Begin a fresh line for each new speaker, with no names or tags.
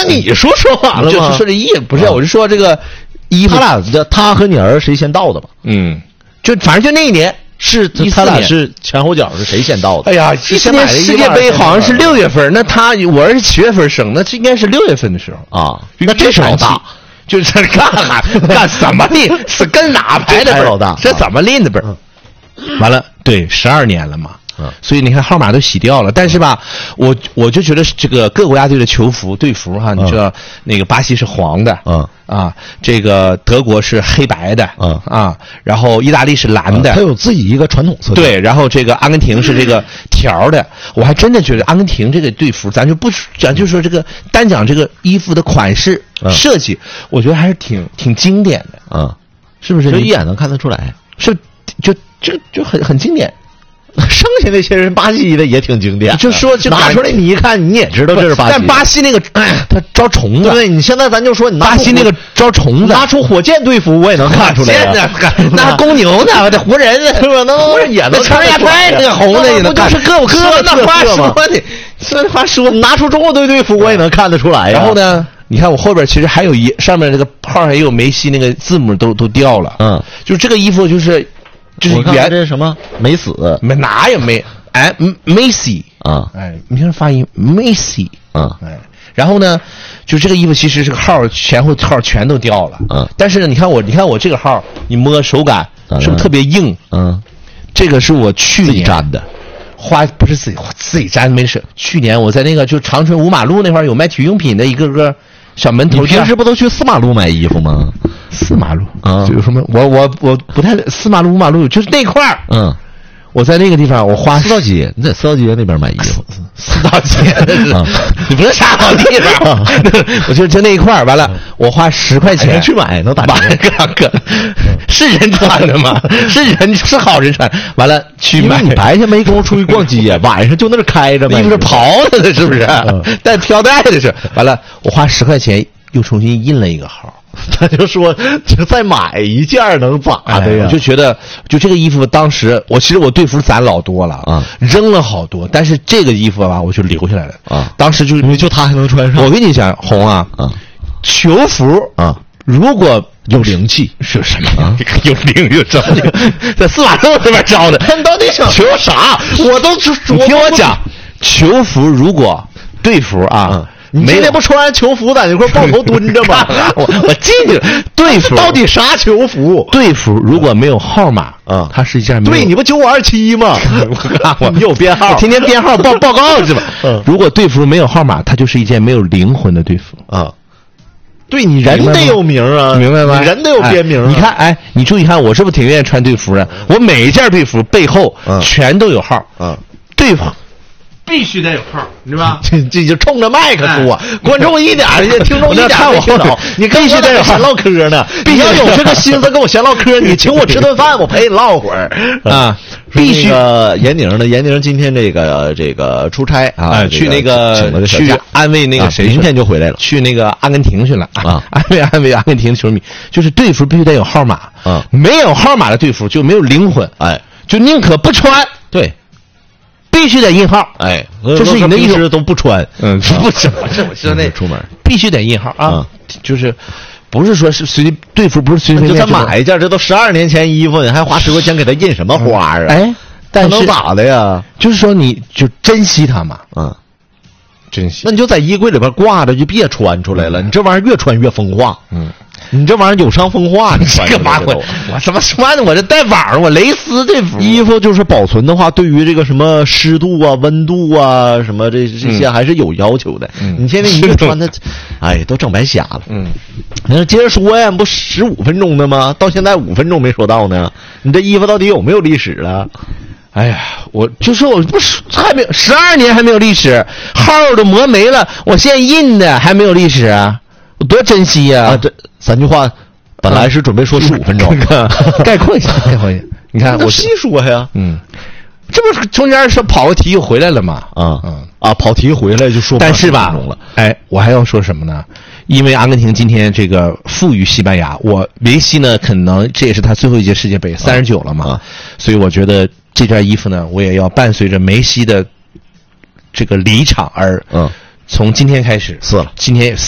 你说完了吗？
就是说这衣服不是，我是说这个衣服，
他和你儿谁先到的吧？
就反正就那一年是
他俩是前后脚是谁先到的？
哎呀，14年世界杯好像是6月份，那我儿是7月份生，那这应该是6月份的时候
啊。那这是老大，
就是干什么的？是跟哪排的
老大？
这怎么拎的本？完了，对，12年了嘛。所以你看号码都洗掉了，但是吧，我就觉得这个各国家队的球服队服哈，你知道那个巴西是黄的，这个德国是黑白的，然后意大利是蓝的，
它有自己一个传统色彩。
对，然后这个阿根廷是这个条的，我还真的觉得阿根廷这个队服，咱就说这个单讲这个衣服的款式设计，我觉得还是挺经典的，
是不是？就一眼能看得出来，
是就很经典。
剩下那些人巴西的也挺经典，
就说就
拿出来你一看你也知道这是巴西。
但巴西那个，他招虫子。
对，你现在咱就说你
巴西那个招虫子，
拿出火箭队服我也能看出来。
那公牛呢？这湖人是吧？那
也能看出来。
那个红的也能看。
是各有各的
那话说的，这话说
拿出中国队服我也能看得出来。
然后呢，你看我后边其实还有上面这个号上也有梅西那个字母都掉了。就是这个衣服就是
原这是什么没死，
哪有没Messi 你看发音 Messi 然后呢，就这个衣服其实这个号前后号全都掉了但是呢，你看我这个号，你摸手感是不是特别硬？这个是我去年
粘的，
不是自己粘没事。去年我在那个就长春五马路那块有卖体育用品的一个小门头。
你平时不都去4马路买衣服吗
？4马路有什么？我不太4马路5马路就是那块儿。我在那个地方，我花
4道街，你在4道街那边买衣服
，4道街你不是啥好地方，我就那一块儿，完了我花10块钱
去买，能打
个是人穿的吗？是好人穿，完了去买。
你白天没工夫出去逛街，晚上就那是开着呗，
那是袍子的，是不是？带飘带的是，完了我花10块钱又重新印了一个号。
他就说就再买一件能咋的呀？
我就觉得就这个衣服当时其实我队服攒老多了扔了好多，但是这个衣服吧我就留下来了当时因
为就他还能穿上。
我跟你讲红球服如果
有灵气
是什么有灵有招在4马路这边招的，
你到底想
求啥？你听我讲，球服如果队服
你今天不穿球服在那块抱头蹲着吗？
我进去队服
到底啥球服？
队服如果没有号码它是一件
对，你不9527吗？你有编号，
天天编号报告是吧？如果队服没有号码，它就是一件没有灵魂的队服
对，你人得有名
明白吗？
人得有编名。
你看，你注意看，我是不是挺愿意穿队服的？我每一件队服背后全都有号队服。必须得有号，你知道吧？
这就冲着麦克说，观众一点听众一点
看我后头，
你必须得有闲唠嗑呢。你要有这个心思跟我闲唠嗑，你请我吃顿饭，我陪你唠会儿必须。严宁今天这个出差
去那个去安慰那个谁，
明天就回来了，
去那个阿根廷去了安慰阿根廷球迷，就是队服必须得有号码没有号码的队服就没有灵魂，就宁可不穿，
对。
必须得印号，这是你的意思
都不穿，
不是我说那
出门
必须得印号就是不是说是随队服不是随便
就咱买一件，这都12年前衣服，你还花10块钱给他印什么花
但是
能咋的呀？
就是说你就珍惜它嘛，珍惜。
那你就在衣柜里边挂着，就别穿出来了。你这玩意儿越穿越风化，你这玩意儿有伤风化，你
干嘛？我什么穿的？我这带网，我蕾丝队服。
衣服就是保存的话，对于这个什么湿度温度什么这些还是有要求的。你现在一个穿的，都整白瞎了。那接着说呀，不15分钟的吗？到现在5分钟没说到呢。你这衣服到底有没有历史了？
哎呀，我就说我不是还没有12年还没有历史，号都磨没了，我现在印的还没有历史我多珍惜
这3句话本来是准备说15分钟，
概括一下。你看我
细说呀，
这不是中间是跑个题又回来了吗？
跑题回来就说，
但是吧，我还要说什么呢？因为阿根廷今天这个负于西班牙，梅西呢可能这也是他最后一届世界杯39了嘛，所以我觉得这件衣服呢，我也要伴随着梅西的这个离场而从今天开始
撕了，
今天